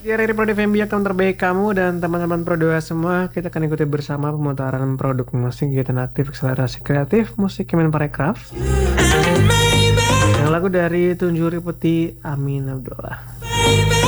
Ya, dari Prodi FMB account terbaik kamu dan teman-teman Pro2 semua, kita akan ikuti bersama pemutaran produk musik kegiatan aktif akselerasi kreatif musik Kemenparekraf. Yang lagu dari Tunjuri Putih Amin Abdullah.